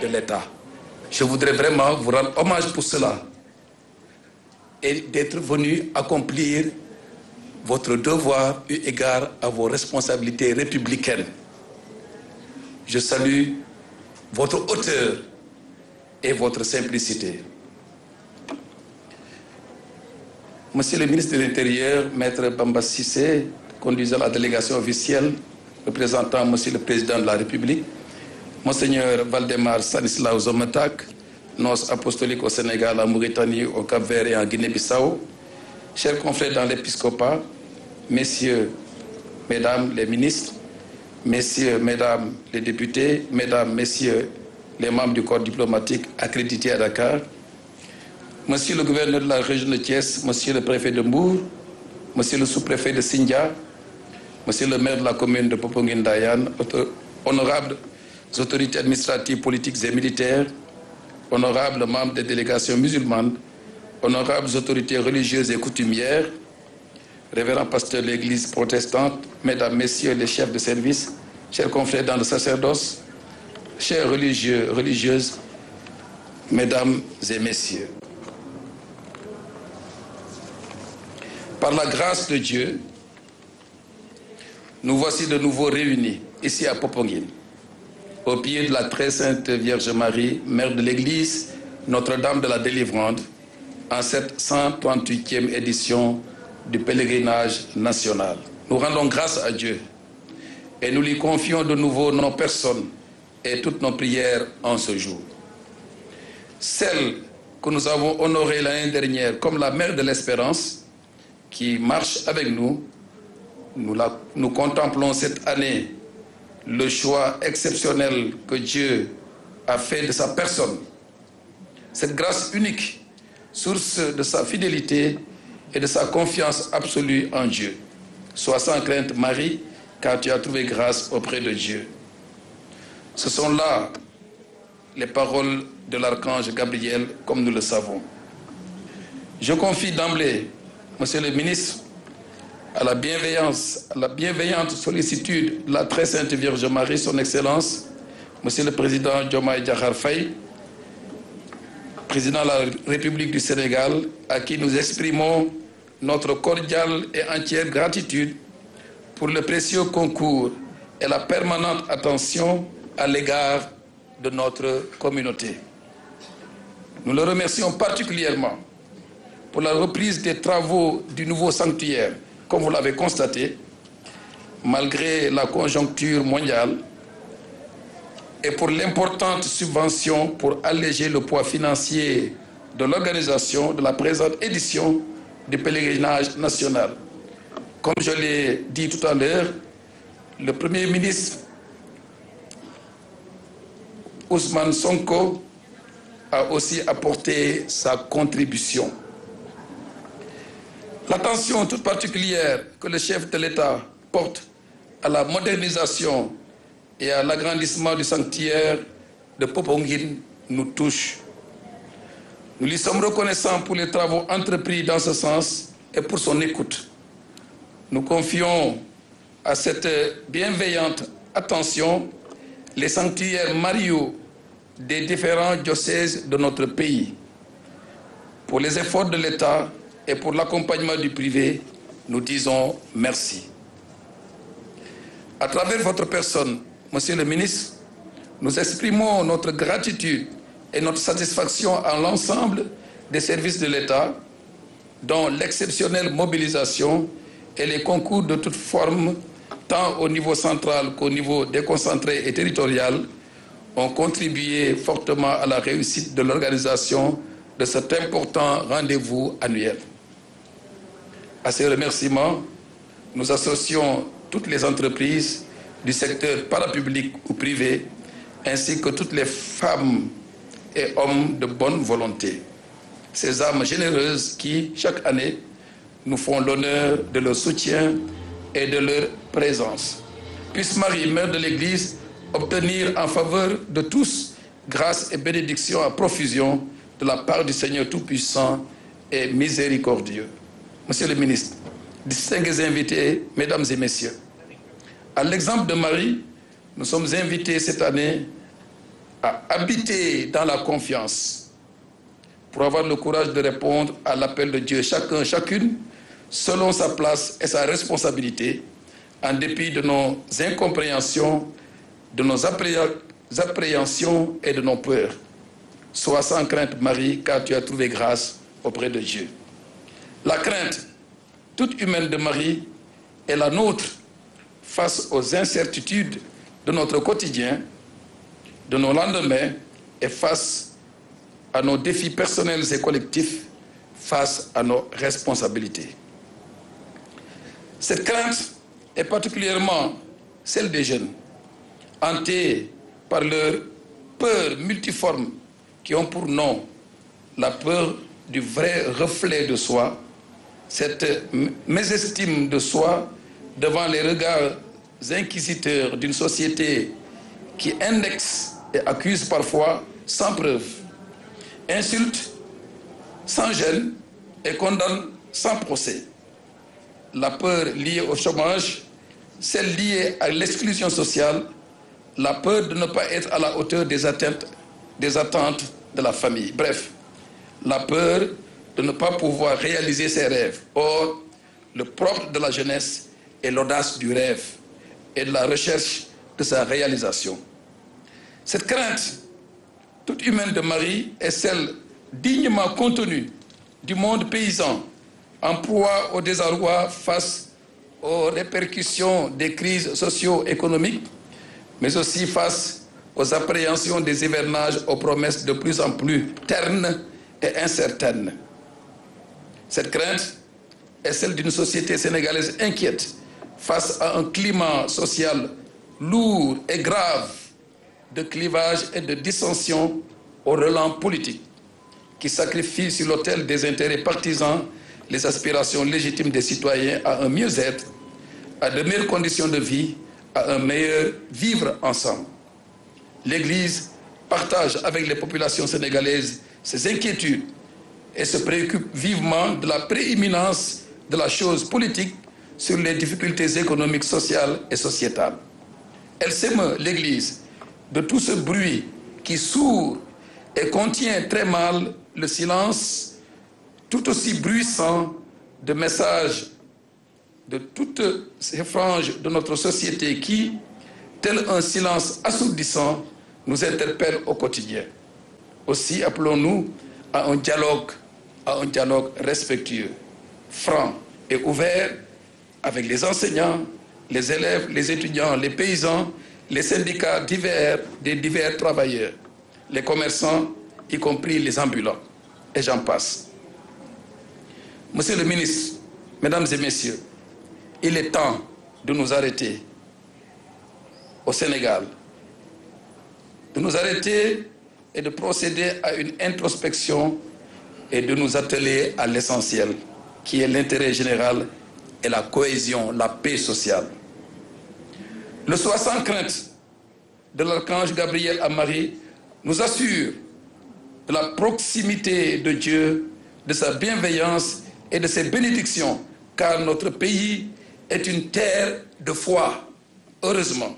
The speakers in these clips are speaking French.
l'État. Je voudrais vraiment vous rendre hommage pour cela et d'être venu accomplir votre devoir eu égard à vos responsabilités républicaines. Je salue votre hauteur et votre simplicité. Monsieur le ministre de l'Intérieur, Maître Bamba Cissé, conduisant la délégation officielle, représentant Monsieur le Président de la République, Monseigneur Valdemar Stanislas Zomatak, nonce apostolique au Sénégal, en Mauritanie, au Cap-Vert et en Guinée-Bissau, chers confrères dans l'épiscopat, messieurs, mesdames les ministres, messieurs, mesdames les députés, mesdames, messieurs les membres du corps diplomatique accrédités à Dakar, monsieur le gouverneur de la région de Thiès, monsieur le préfet de Mbour, monsieur le sous-préfet de Sindia, monsieur le maire de la commune de Popenguine-Dayan, honorables autorités administratives, politiques et militaires, honorables membres des délégations musulmanes, honorables autorités religieuses et coutumières, révérends pasteurs de l'Église protestante, mesdames, messieurs les chefs de service, chers confrères dans le sacerdoce, chers religieux, religieuses, mesdames et messieurs. Par la grâce de Dieu, nous voici de nouveau réunis ici à Popenguine, au pied de la très sainte Vierge Marie, mère de l'Église, Notre-Dame de la Délivrande, en cette 138e édition du pèlerinage national. Nous rendons grâce à Dieu et nous lui confions de nouveau nos personnes et toutes nos prières en ce jour. Celle que nous avons honorée l'année dernière comme la mère de l'espérance, qui marche avec nous, nous contemplons cette année le choix exceptionnel que Dieu a fait de sa personne. Cette grâce unique, source de sa fidélité et de sa confiance absolue en Dieu. Sois sans crainte, Marie, car tu as trouvé grâce auprès de Dieu. Ce sont là les paroles de l'archange Gabriel, comme nous le savons. Je confie d'emblée, Monsieur le ministre, à la bienveillante sollicitude de la très sainte Vierge Marie, son Excellence, Monsieur le Président Diomaye Diakhar Faye, Président de la République du Sénégal, à qui nous exprimons notre cordiale et entière gratitude pour le précieux concours et la permanente attention à l'égard de notre communauté. Nous le remercions particulièrement pour la reprise des travaux du nouveau sanctuaire, comme vous l'avez constaté, malgré la conjoncture mondiale, et pour l'importante subvention pour alléger le poids financier de l'organisation de la présente édition du pèlerinage national. Comme je l'ai dit tout à l'heure, le Premier ministre Ousmane Sonko a aussi apporté sa contribution. L'attention toute particulière que le chef de l'État porte à la modernisation et à l'agrandissement du sanctuaire de Popenguine nous touche. Nous lui sommes reconnaissants pour les travaux entrepris dans ce sens et pour son écoute. Nous confions à cette bienveillante attention les sanctuaires mariaux des différents diocèses de notre pays. Pour les efforts de l'État et pour l'accompagnement du privé, nous disons merci. À travers votre personne, Monsieur le ministre, nous exprimons notre gratitude et notre satisfaction à l'ensemble des services de l'État, dont l'exceptionnelle mobilisation et les concours de toutes formes, tant au niveau central qu'au niveau déconcentré et territorial, ont contribué fortement à la réussite de l'organisation de cet important rendez-vous annuel. À ces remerciements, nous associons toutes les entreprises du secteur parapublic ou privé, ainsi que toutes les femmes et hommes de bonne volonté. Ces âmes généreuses qui, chaque année, nous font l'honneur de leur soutien et de leur présence. Puisse Marie, mère de l'Église, obtenir en faveur de tous grâce et bénédiction à profusion de la part du Seigneur Tout-Puissant et miséricordieux. Monsieur le ministre, distingués invités, mesdames et messieurs, à l'exemple de Marie, nous sommes invités cette année à habiter dans la confiance, pour avoir le courage de répondre à l'appel de Dieu, chacun, chacune, selon sa place et sa responsabilité, en dépit de nos incompréhensions, de nos appréhensions et de nos peurs. Sois sans crainte, Marie, car tu as trouvé grâce auprès de Dieu. La crainte toute humaine de Marie est la nôtre face aux incertitudes de notre quotidien, de nos lendemains et face à nos défis personnels et collectifs, face à nos responsabilités. Cette crainte est particulièrement celle des jeunes, hantés par leurs peurs multiformes qui ont pour nom la peur du vrai reflet de soi, cette mésestime de soi devant les regards inquisiteurs d'une société qui indexe et accuse parfois sans preuve, insulte sans gêne et condamne sans procès. La peur liée au chômage, celle liée à l'exclusion sociale, la peur de ne pas être à la hauteur des attentes de la famille. Bref, la peur de ne pas pouvoir réaliser ses rêves. Or, le propre de la jeunesse est l'audace du rêve et de la recherche de sa réalisation. Cette crainte toute humaine de Marie est celle dignement contenue du monde paysan, en proie au désarroi face aux répercussions des crises socio-économiques, mais aussi face aux appréhensions des hivernages aux promesses de plus en plus ternes et incertaines. Cette crainte est celle d'une société sénégalaise inquiète face à un climat social lourd et grave de clivage et de dissension au relent politique, qui sacrifie sur l'autel des intérêts partisans les aspirations légitimes des citoyens à un mieux-être, à de meilleures conditions de vie, à un meilleur vivre ensemble. L'Église partage avec les populations sénégalaises ses inquiétudes et se préoccupe vivement de la prééminence de la chose politique sur les difficultés économiques, sociales et sociétales. Elle s'émeut, l'Église, de tout ce bruit qui sourd et contient très mal le silence tout aussi bruissant de messages de toutes ces franges de notre société qui, tel un silence assourdissant, nous interpelle au quotidien. Aussi appelons-nous à un dialogue respectueux, franc et ouvert avec les enseignants, les élèves, les étudiants, les paysans, les syndicats divers, des divers travailleurs, les commerçants, y compris les ambulants, et j'en passe. Monsieur le ministre, Mesdames et Messieurs, il est temps de nous arrêter au Sénégal, de nous arrêter et de procéder à une introspection et de nous atteler à l'essentiel, qui est l'intérêt général et la cohésion, la paix sociale. Le soir sans crainte de l'archange Gabriel à Marie nous assure de la proximité de Dieu, de sa bienveillance et de ses bénédictions, car notre pays est une terre de foi, heureusement.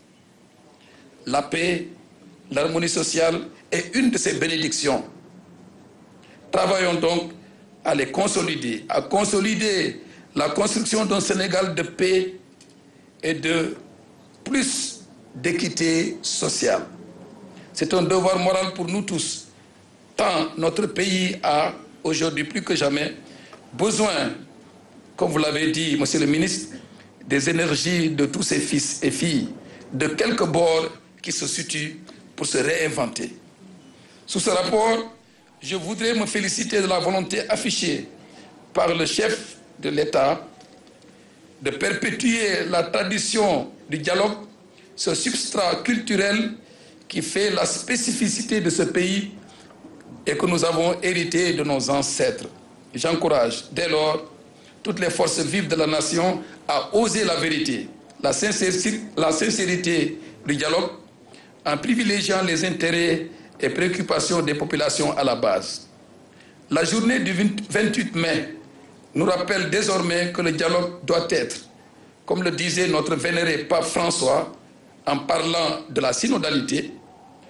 La paix, l'harmonie sociale est une de ces bénédictions. Travaillons donc à les consolider, à consolider la construction d'un Sénégal de paix et de plus d'équité sociale. C'est un devoir moral pour nous tous, tant notre pays a, aujourd'hui plus que jamais, besoin, comme vous l'avez dit, Monsieur le ministre, des énergies de tous ses fils et filles, de quelques bords qui se situent pour se réinventer. Sous ce rapport, je voudrais me féliciter de la volonté affichée par le chef de l'État de perpétuer la tradition du dialogue, ce substrat culturel qui fait la spécificité de ce pays et que nous avons hérité de nos ancêtres. J'encourage dès lors toutes les forces vives de la nation à oser la vérité, la sincérité du dialogue, en privilégiant les intérêts et préoccupations des populations à la base. La journée du 28 mai nous rappelle désormais que le dialogue doit être, comme le disait notre vénéré pape François en parlant de la synodalité,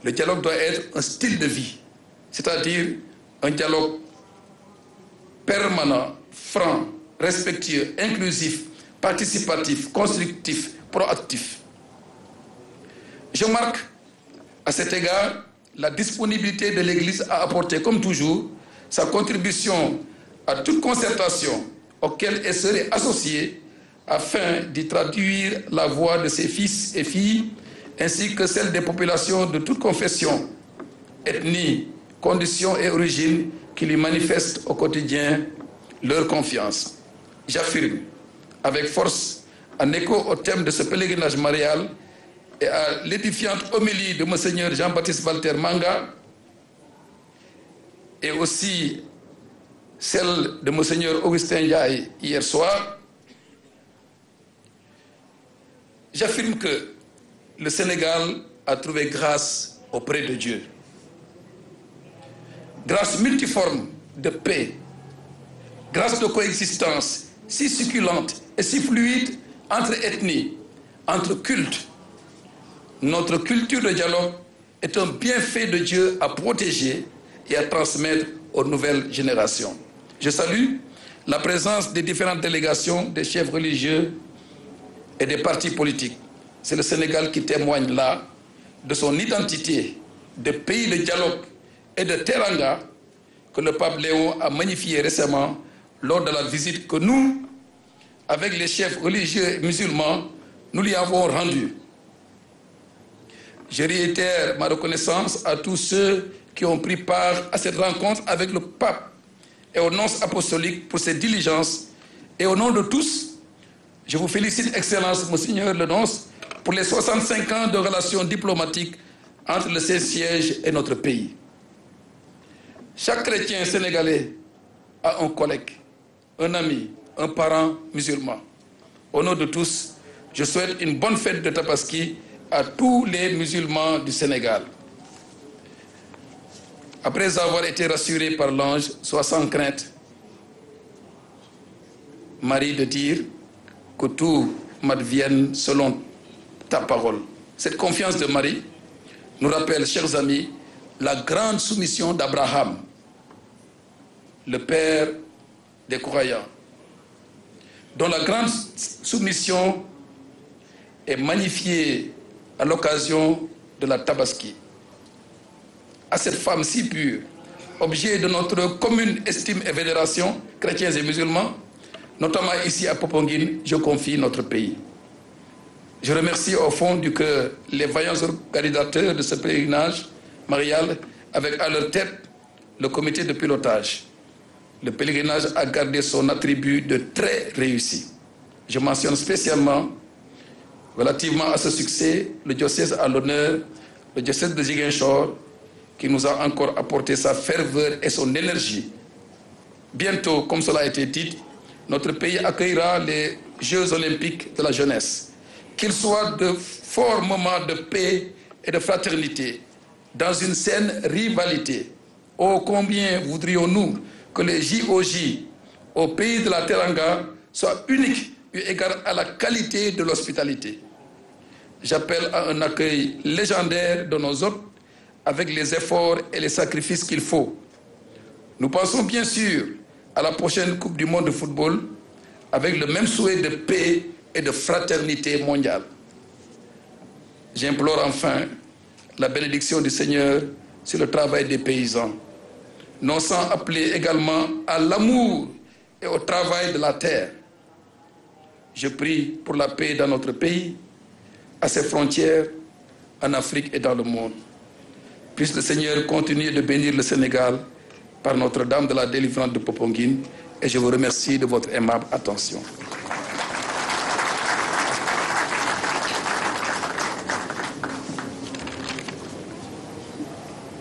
Le dialogue doit être un style de vie, c'est-à-dire un dialogue permanent, franc, respectueux, inclusif, participatif, constructif, proactif. Je marque à cet égard la disponibilité de l'Église à apporter, comme toujours, sa contribution à toute concertation auquel elle serait associée afin d'y traduire la voix de ses fils et filles, ainsi que celle des populations de toute confession, ethnie, condition et origine qui lui manifestent au quotidien leur confiance. J'affirme avec force, en écho au thème de ce pèlerinage marial et à l'édifiante homélie de Monseigneur Jean-Baptiste Walter Manga, et aussi celle de Monseigneur Augustin Ndiaye hier soir, j'affirme que le Sénégal a trouvé grâce auprès de Dieu. Grâce multiforme de paix, grâce de coexistence si succulente et si fluide entre ethnies, entre cultes. Notre culture de dialogue est un bienfait de Dieu à protéger et à transmettre aux nouvelles générations. Je salue la présence des différentes délégations des chefs religieux et des partis politiques. C'est le Sénégal qui témoigne là de son identité de pays de dialogue et de teranga que le pape Léon a magnifié récemment lors de la visite que nous, avec les chefs religieux musulmans, nous lui avons rendue. Je réitère ma reconnaissance à tous ceux qui ont pris part à cette rencontre avec le pape et au nonce apostolique pour ses diligences. Et au nom de tous, je vous félicite, Excellence, Monseigneur le nonce, pour les 65 ans de relations diplomatiques entre le Saint-Siège et notre pays. Chaque chrétien sénégalais a un collègue, un ami, un parent musulman. Au nom de tous, je souhaite une bonne fête de Tabaski à tous les musulmans du Sénégal. Après avoir été rassuré par l'ange, sois sans crainte, Marie, de dire que tout m'advienne selon ta parole. Cette confiance de Marie nous rappelle, chers amis, la grande soumission d'Abraham, le père des croyants, dont la grande soumission est magnifiée à l'occasion de la Tabaski. À cette femme si pure, objet de notre commune estime et vénération, chrétiens et musulmans, notamment ici à Popenguine, je confie notre pays. Je remercie au fond du cœur les vaillants organisateurs de ce pèlerinage marial, avec à leur tête le comité de pilotage. Le pèlerinage a gardé son attribut de très réussi. Je mentionne spécialement, relativement à ce succès, le diocèse à l'honneur, le diocèse de Ziguinchor, qui nous a encore apporté sa ferveur et son énergie. Bientôt, comme cela a été dit, notre pays accueillera les Jeux olympiques de la jeunesse. Qu'ils soient de forts moments de paix et de fraternité, dans une saine rivalité. Oh, combien voudrions-nous que les JOJ au pays de la Teranga soient uniques eu égard à la qualité de l'hospitalité. J'appelle à un accueil légendaire de nos hôtes avec les efforts et les sacrifices qu'il faut. Nous pensons bien sûr à la prochaine Coupe du monde de football avec le même souhait de paix et de fraternité mondiale. J'implore enfin la bénédiction du Seigneur sur le travail des paysans, non sans appeler également à l'amour et au travail de la terre. Je prie pour la paix dans notre pays, à ses frontières, en Afrique et dans le monde. Puisse le Seigneur continuer de bénir le Sénégal par Notre-Dame de la délivrance de Popenguine, et je vous remercie de votre aimable attention.